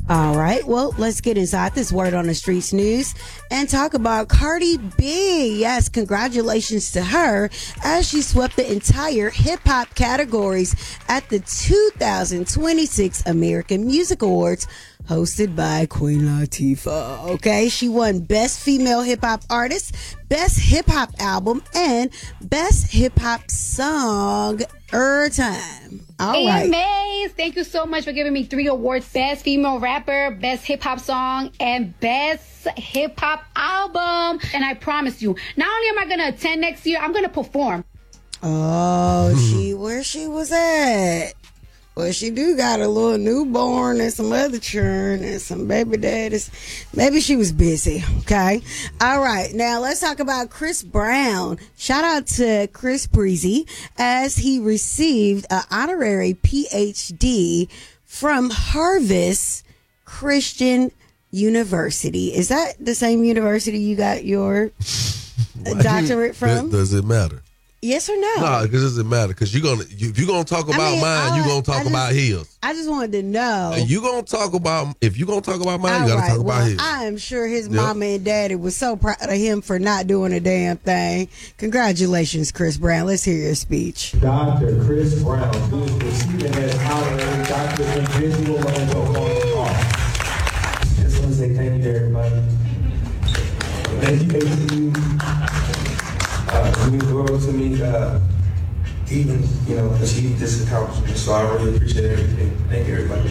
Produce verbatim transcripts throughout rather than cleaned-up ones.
All right, well, let's get inside this Word on the Streets news and talk about Cardi B. Yes, congratulations to her as she swept the entire hip-hop categories at the two thousand twenty-six American Music Awards hosted by Queen Latifah. Okay, she won Best Female Hip Hop Artist, Best Hip Hop Album, and Best Hip Hop Song er time. All hey, right. Maze, thank you so much for giving me three awards: Best Female Rapper, Best Hip Hop Song, and Best Hip Hop Album. And I promise you, not only am I going to attend next year, I'm going to perform. Oh, she where she was at. Well, she do got a little newborn and some other children and some baby daddies. Maybe she was busy, okay? All right, now let's talk about Chris Brown. Shout out to Chris Breezy as he received an honorary P H D from Harvest Christian University. Is that the same university you got your doctorate from? Does it matter? Yes or no? No, because it doesn't matter. Because you're gonna, you, if you're gonna talk about I mean, mine, you're gonna talk just, about his. I just wanted to know. You gonna talk about if you're gonna talk about mine, All you gotta right, talk well, about his. I am sure his Yep. mama and daddy was so proud of him for not doing a damn thing. Congratulations, Chris Brown. Let's hear your speech. Doctor Chris Brown, who is receiving his honorary doctorate in visual and performing arts. Just want to say thank you to everybody. Thank you, H B U. Uh, it means the world to me, uh, even, you know, achieve this accomplishment. So I really appreciate everything. Thank you, everybody.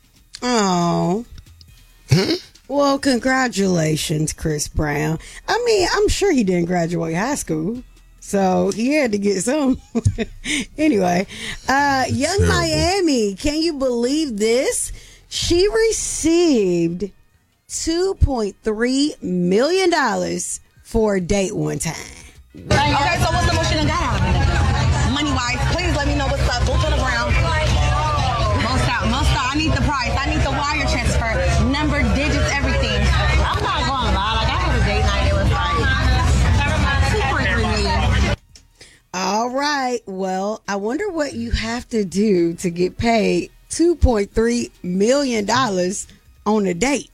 Oh. Well, congratulations, Chris Brown. I mean, I'm sure he didn't graduate high school, so he had to get some. Anyway, uh, Young terrible. Miami, can you believe this? She received two point three million dollars for a date one time. Right, okay, so what's the most you done got out of it? Money-wise, please let me know what's up. Boots on the ground. Most out, most out. I need the price. I need the wire transfer. Number, digits, everything. I'm not going to lie. Like, I had a date night. It was like two point three million. All right. Well, I wonder what you have to do to get paid two point three million dollars on a date.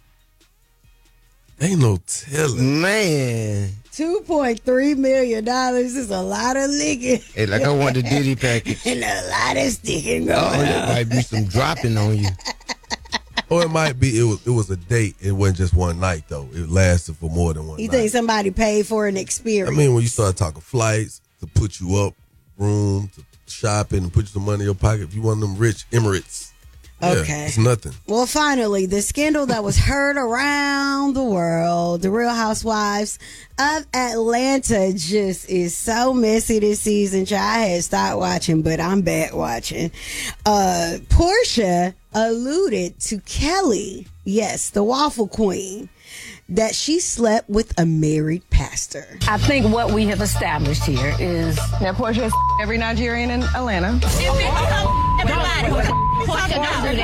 Ain't no telling. Man. two point three million dollars is a lot of licking. Hey, like I want the Diddy package. And a lot of sticking going Oh, on. there might be some dropping on you. Or it might be it was it was a date. It wasn't just one night though. It lasted for more than one You night. think somebody paid for an I experience? mean, when you start talking flights to put you up, room to shopping and put you some money in your pocket, if you want them rich Emirates, yeah, Okay. it's nothing. Well, finally, the scandal that was heard around the world, the Real Housewives of Atlanta, just is so messy this season. I had stopped watching, but I'm back watching. Uh, Portia alluded to Kelly, yes, the waffle queen, that she slept with a married pastor. I think what we have established here is Now, Portia is every Nigerian in Atlanta. everybody. Everybody.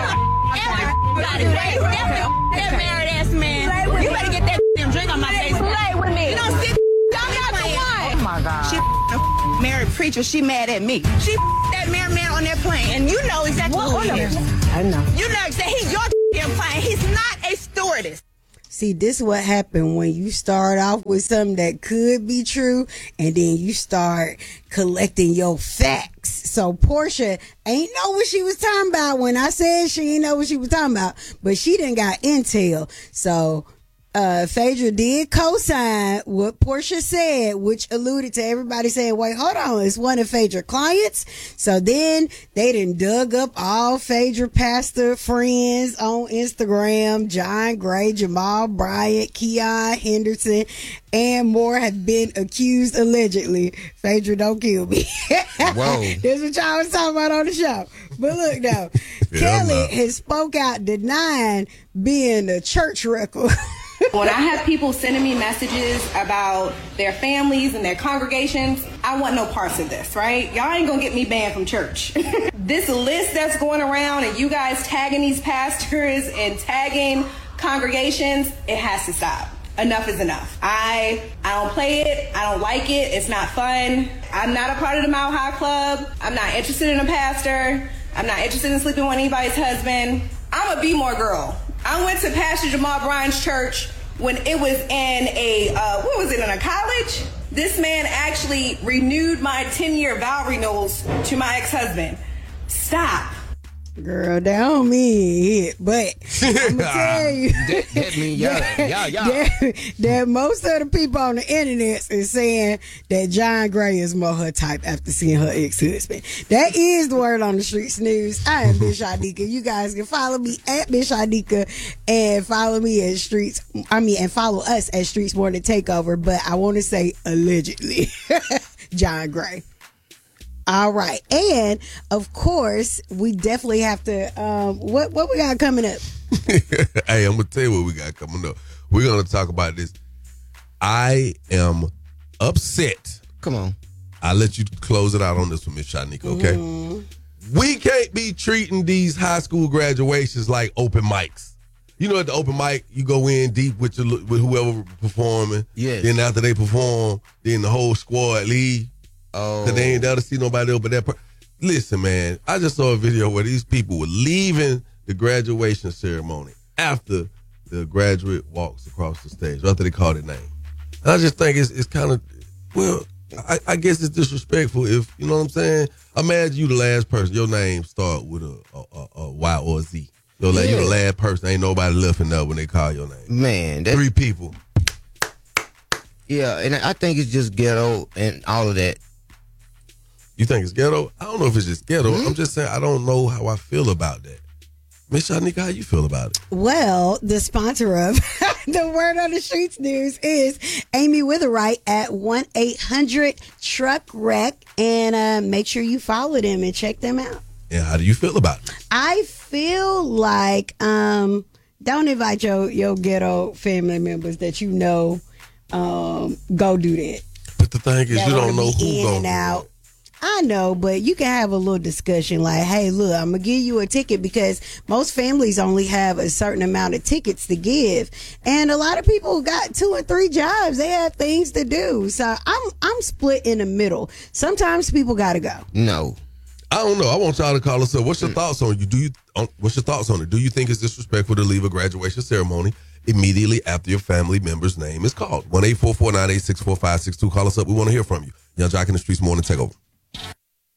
That married ass man. You better get that damn drink on my face. Play with me. You don't sit. I'm not the one. Oh my God. She married preacher. She mad at me. She that married man on that plane, and you know exactly who he is. I know. You know exactly he's your damn plane. He's not a stewardess. See, this is what happened when you start off with something that could be true and then you start collecting your facts. So Portia ain't know what she was talking about when I said she ain't know what she was talking about, but she didn't got intel. So uh, Phaedra did co-sign what Portia said, which alluded to everybody saying, wait, hold on, it's one of Phaedra clients. So then they done dug up all Phaedra pastor friends on Instagram. John Gray, Jamal Bryant, Keon Henderson, and more have been accused allegedly. Phaedra, don't kill me. Whoa. That's what y'all was talking about on the show. But look, though, Kelly no. has spoke out denying being a church wrecker. When I have people sending me messages about their families and their congregations, I want no parts of this, right? Y'all ain't gonna get me banned from church. This list that's going around and you guys tagging these pastors and tagging congregations, it has to stop. Enough is enough. I I don't play it. I don't like it. It's not fun. I'm not a part of the Mile High Club. I'm not interested in a pastor. I'm not interested in sleeping with anybody's husband. I'm I'm a Be More girl. I went to Pastor Jamal Bryan's church when it was in a, uh, what was it, in a college? This man actually renewed my ten-year vow renewals to my ex-husband. Stop. Girl, that don't mean it, but I'm gonna tell you That, that mean y'all, that, y'all, y'all. that, that most of the people on the internet is saying that John Gray is more her type after seeing her ex-husband. That is the word on the streets news. I am Miss Shadika. You guys can follow me at Miss Shadika and follow me at Streets. I mean, and follow us at Streets Morning Takeover. But I want to say allegedly, John Gray. All right. And of course, we definitely have to, um, what, what we got coming up? Hey, I'm going to tell you what we got coming up. We're going to talk about this. I am upset. Come on. I'll let you close it out on this one, Miss Shanika, okay? Mm-hmm. We can't be treating these high school graduations like open mics. You know, at the open mic, you go in deep with your, with whoever performing. Yes. Then after they perform, then the whole squad leave. Oh. Cause they ain't there to see nobody else but that person. Listen, man, I just saw a video where these people were leaving the graduation ceremony after the graduate walks across the stage, after they called their name. And I just think it's it's kind of, well, I, I guess it's disrespectful if, you know what I'm saying? Imagine you the last person, your name start with a, a, a, a Y or a Z. So like, Yeah. you the last person, ain't nobody left in there when they call your name. Man, that, Three people. yeah, and I think it's just ghetto and all of that. You think it's ghetto? I don't know if it's just ghetto. Mm-hmm. I'm just saying I don't know how I feel about that. Miss Shanika, how you feel about it? Well, the sponsor of the Word on the Streets news is Amy Witherite at one eight hundred truck wreck. And uh, make sure you follow them and check them out. And how do you feel about it? I feel like um, don't invite your, your ghetto family members that you know um, go do that. But the thing is, That you wanna don't know be who in going and to out. I know, but you can have a little discussion like, hey, look, I'm going to give you a ticket because most families only have a certain amount of tickets to give. And a lot of people got two or three jobs. They have things to do. So I'm I'm split in the middle. Sometimes people got to go. No. I don't know. I want y'all to call us up. What's your thoughts on you? Do you? On, what's your thoughts on it? Do you think it's disrespectful to leave a graduation ceremony immediately after your family member's name is called? one eight four four nine eight six four five six two. Call us up. We want to hear from you. Young Jock in the Streets Morning Takeover.